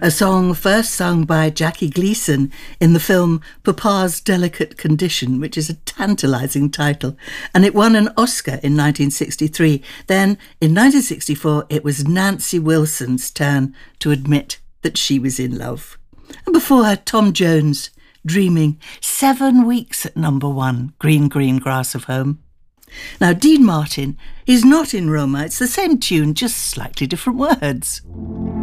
a song first sung by Jackie Gleason in the film Papa's Delicate Condition, which is a tantalising title, and it won an Oscar in 1963. Then, in 1964, it was Nancy Wilson's turn to admit that she was in love. And before her, Tom Jones, Dreaming, 7 weeks at number 1, Green, Green Grass of Home. Now, Dean Martin is not in Roma. It's the same tune, just slightly different words.